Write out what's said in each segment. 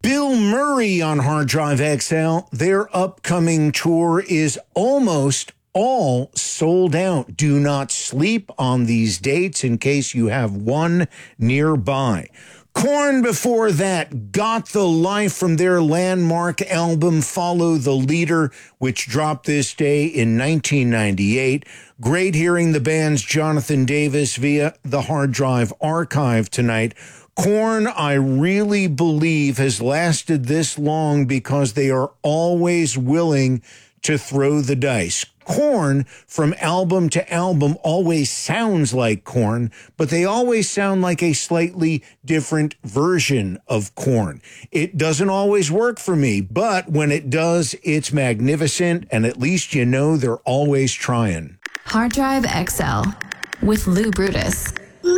Bill Murray on Hard Drive XL. Their upcoming tour is almost all sold out. Do not sleep on these dates in case you have one nearby. Korn before that, Got the Life from their landmark album Follow the Leader, which dropped this day in 1998. Great hearing the band's Jonathan Davis via the Hard Drive archive tonight. Korn, I really believe, has lasted this long because they are always willing to throw the dice. Korn, from album to album, always sounds like Korn, but they always sound like a slightly different version of Korn. It doesn't always work for me, but when it does, it's magnificent, and at least you know they're always trying. Hard Drive XL with Lou Brutus.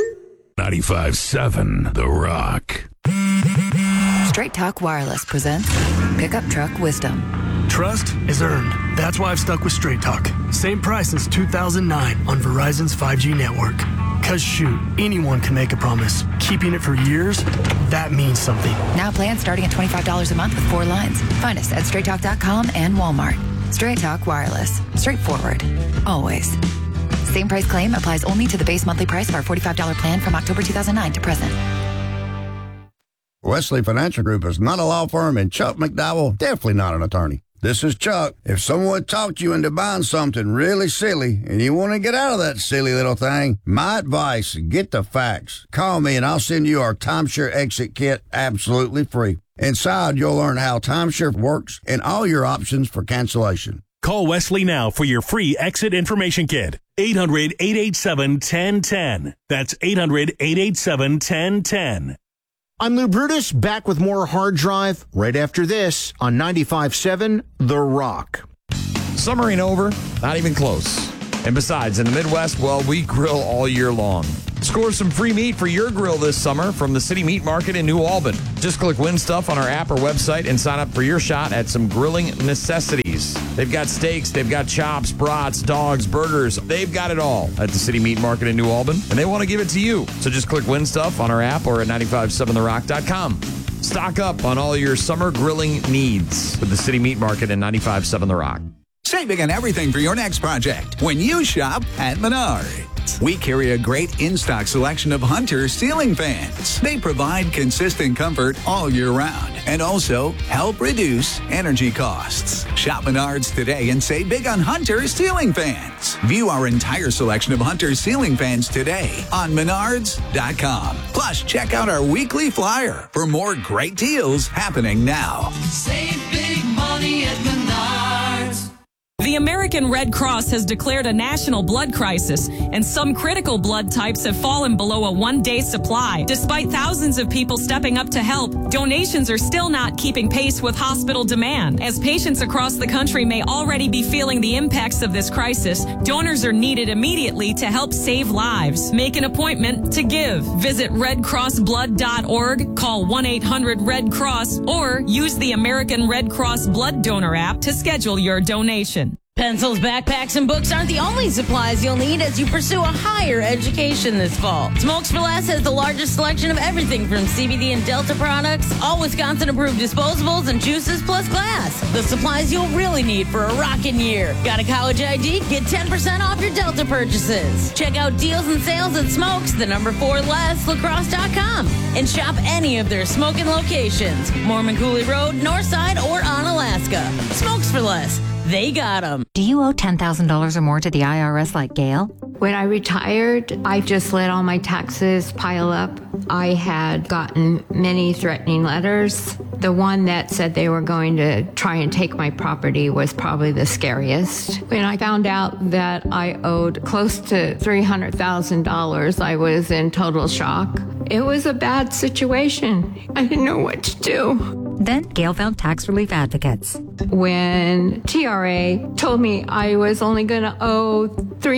95.7 The Rock. Straight Talk Wireless presents Pickup Truck Wisdom. Trust is earned. That's why I've stuck with Straight Talk. Same price since 2009 on Verizon's 5G network. Cause shoot, anyone can make a promise. Keeping it for years, that means something. Now plans starting at $25 a month with 4 lines. Find us at straighttalk.com and Walmart. Straight Talk Wireless. Straightforward. Always. Same price claim applies only to the base monthly price of our $45 plan from October 2009 to present. Wesley Financial Group is not a law firm, and Chuck McDowell definitely not an attorney. This is Chuck. If someone talked you into buying something really silly and you want to get out of that silly little thing, my advice, get the facts. Call me and I'll send you our timeshare exit kit absolutely free. Inside, you'll learn how timeshare works and all your options for cancellation. Call Wesley now for your free exit information kit. 800-887-1010. That's 800-887-1010. I'm Lou Brutus, back with more Hard Drive right after this on 95.7 The Rock. Summer ain't over, not even close. And besides, in the Midwest, well, we grill all year long. Score some free meat for your grill this summer from the City Meat Market in New Albany. Just click Win Stuff on our app or website and sign up for your shot at some grilling necessities. They've got steaks, they've got chops, brats, dogs, burgers. They've got it all at the City Meat Market in New Albany, and they want to give it to you. So just click Win Stuff on our app or at 957therock.com. Stock up on all your summer grilling needs with the City Meat Market in 95.7 The Rock. Save big on everything for your next project when you shop at Menards. We carry a great in-stock selection of Hunter ceiling fans. They provide consistent comfort all year round and also help reduce energy costs. Shop Menards today and save big on Hunter ceiling fans. View our entire selection of Hunter ceiling fans today on Menards.com. Plus, check out our weekly flyer for more great deals happening now. Save big money at Menards. The American Red Cross has declared a national blood crisis, and some critical blood types have fallen below a one-day supply. Despite thousands of people stepping up to help, donations are still not keeping pace with hospital demand. As patients across the country may already be feeling the impacts of this crisis, donors are needed immediately to help save lives. Make an appointment to give. Visit redcrossblood.org, call 1-800-RED-CROSS, or use the American Red Cross Blood Donor app to schedule your donation. Pencils, backpacks, and books aren't the only supplies you'll need as you pursue a higher education this fall. Smokes for Less has the largest selection of everything from CBD and Delta products, all Wisconsin-approved disposables and juices plus glass. The supplies you'll really need for a rockin' year. Got a college ID? Get 10% off your Delta purchases. Check out deals and sales at Smokes, 4less.lacrosse.com, and shop any of their smoking locations. Mormon Cooley Road, Northside, or on Alaska. Smokes for Less. They got them. Do you owe $10,000 or more to the IRS like Gail? When I retired, I just let all my taxes pile up. I had gotten many threatening letters. The one that said they were going to try and take my property was probably the scariest. When I found out that I owed close to $300,000, I was in total shock. It was a bad situation. I didn't know what to do. Then Gail found tax relief advocates. When TRA told me I was only going to owe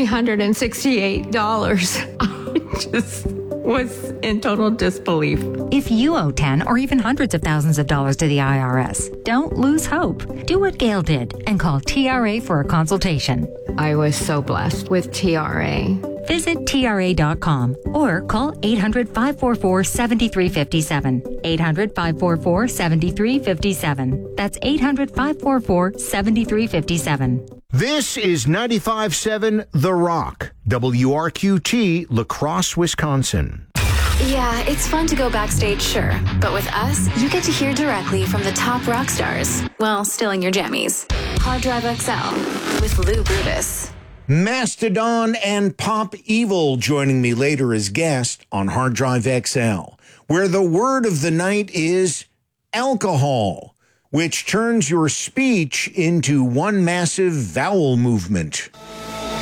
$368, I just was in total disbelief. If you owe 10 or even hundreds of thousands of dollars to the IRS, don't lose hope. Do what Gail did and call TRA for a consultation. I was so blessed with TRA. Visit TRA.com or call 800-544-7357. 800-544-7357. That's 800-544-7357. This is 95.7 The Rock, WRQT, La Crosse, Wisconsin. Yeah, it's fun to go backstage, sure. But with us, you get to hear directly from the top rock stars. Well, still in your jammies. Hard Drive XL with Lou Brutus. Mastodon and Pop Evil joining me later as guest on Hard Drive XL, where the word of the night is alcohol, which turns your speech into one massive vowel movement.